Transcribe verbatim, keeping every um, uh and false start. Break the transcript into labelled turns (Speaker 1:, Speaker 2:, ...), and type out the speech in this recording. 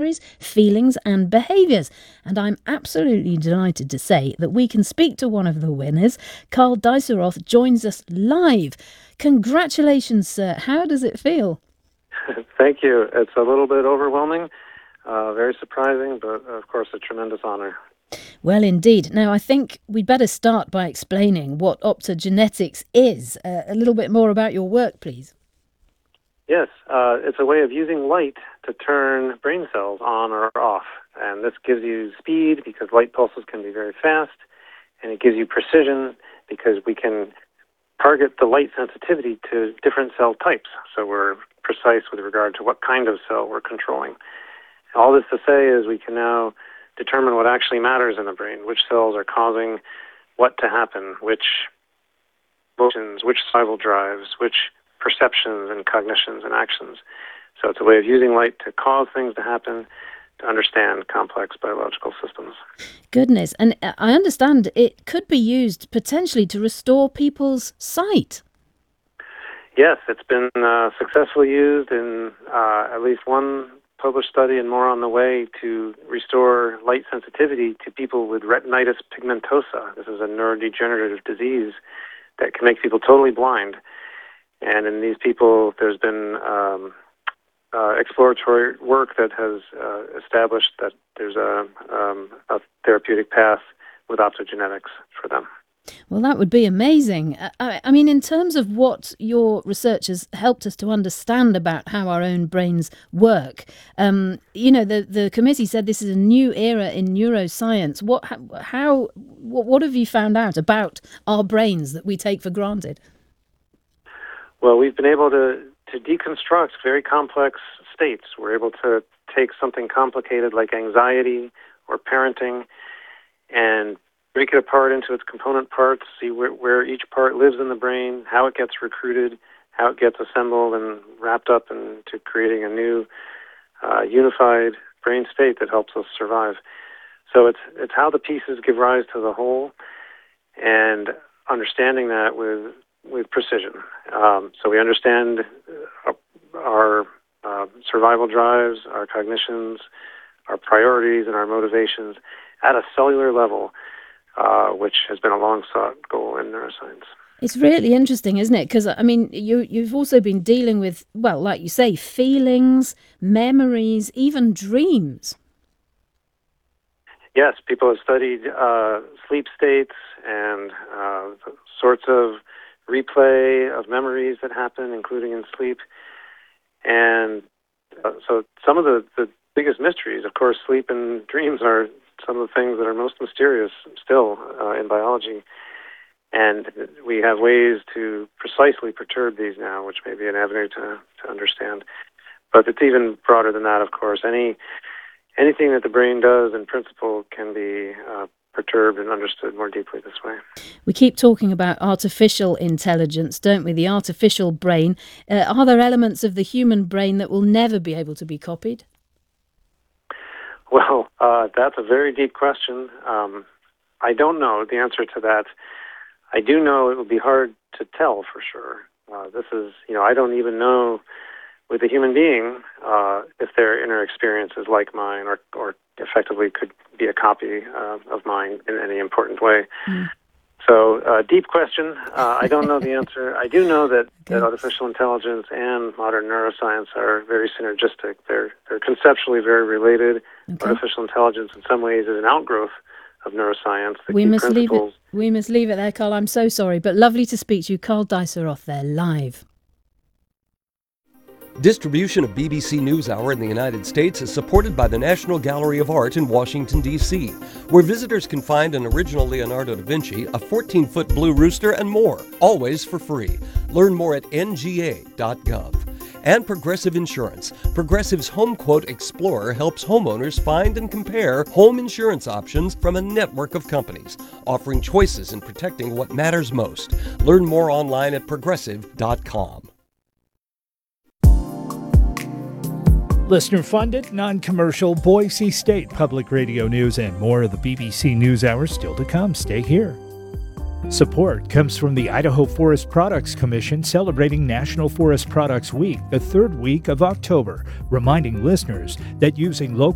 Speaker 1: memories, feelings and behaviours. And I'm absolutely delighted to say that we can speak to one of the winners. Carl Deisseroth joins us live. Congratulations, sir. How does it feel?
Speaker 2: Thank you. It's a little bit overwhelming, uh, very surprising, but of course a tremendous honor.
Speaker 1: Well, indeed. Now, I think we'd better start by explaining what optogenetics is. Uh, a little bit more about your work, please.
Speaker 2: Yes, uh, it's a way of using light to turn brain cells on or off. And this gives you speed because light pulses can be very fast, and it gives you precision because we can target the light sensitivity to different cell types. So we're precise with regard to what kind of cell we're controlling. All this to say is we can now determine what actually matters in the brain, which cells are causing what to happen, which emotions, which survival drives, which perceptions and cognitions and actions. So it's a way of using light to cause things to happen, to understand complex biological systems.
Speaker 1: Goodness, and I understand it could be used potentially to restore people's sight.
Speaker 2: Yes, it's been uh, successfully used in uh, at least one published study and more on the way to restore light sensitivity to people with retinitis pigmentosa. This is a neurodegenerative disease that can make people totally blind. And in these people, there's been um, uh, exploratory work that has uh, established that there's a, um, a therapeutic path with optogenetics for them.
Speaker 1: Well, that would be amazing. I, I mean, in terms of what your research has helped us to understand about how our own brains work, um, you know, the, the committee said this is a new era in neuroscience. What, how, what, what have you found out about our brains that we take for granted?
Speaker 2: Well, we've been able to, to deconstruct very complex states. We're able to take something complicated like anxiety or parenting and break it apart into its component parts, see where, where each part lives in the brain, how it gets recruited, how it gets assembled and wrapped up into creating a new uh, unified brain state that helps us survive. So it's it's how the pieces give rise to the whole, and understanding that with with precision. Um, so we understand our uh, survival drives, our cognitions, our priorities, and our motivations at a cellular level, Uh, which has been a long-sought goal in neuroscience.
Speaker 1: It's really interesting, isn't it? Because, I mean, you, you've also been dealing with, well, like you say, feelings, memories, even dreams.
Speaker 2: Yes, people have studied uh, sleep states and uh, sorts of replay of memories that happen, including in sleep. And uh, so some of the, the biggest mysteries, of course, sleep and dreams are some of the things that are most mysterious still uh, in biology. And we have ways to precisely perturb these now, which may be an avenue to, to understand. But it's even broader than that, of course. Any Anything that the brain does, in principle, can be uh, perturbed and understood more deeply this way.
Speaker 1: We keep talking about artificial intelligence, don't we? The artificial brain. Uh, are there elements of the human brain that will never be able to be copied?
Speaker 2: Well, uh, that's a very deep question. Um, I don't know the answer to that. I do know it will be hard to tell for sure. Uh, this is, you know, I don't even know with a human being uh, if their inner experience is like mine or, or effectively could be a copy uh, of mine in any important way. Mm. So, uh, deep question. Uh, I don't know the answer. I do know that, okay. that artificial intelligence and modern neuroscience are very synergistic. They're they're conceptually very related. Okay. Artificial intelligence, in some ways, is an outgrowth of neuroscience. The
Speaker 1: we
Speaker 2: key
Speaker 1: must leave
Speaker 2: principles.
Speaker 1: it. We must leave it there, Carl. I'm so sorry, but lovely to speak to you, Carl Deisseroth. There live.
Speaker 3: Distribution of B B C NewsHour in the United States is supported by the National Gallery of Art in Washington, D C, where visitors can find an original Leonardo da Vinci, a fourteen-foot blue rooster, and more, always for free. Learn more at N G A dot gov. And Progressive Insurance. Progressive's Home Quote Explorer helps homeowners find and compare home insurance options from a network of companies, offering choices in protecting what matters most. Learn more online at progressive dot com.
Speaker 4: Listener-funded, non-commercial, Boise State Public Radio News and more of the B B C NewsHour still to come. Stay here. Support comes from the Idaho Forest Products Commission celebrating National Forest Products Week, the third week of October, reminding listeners that using local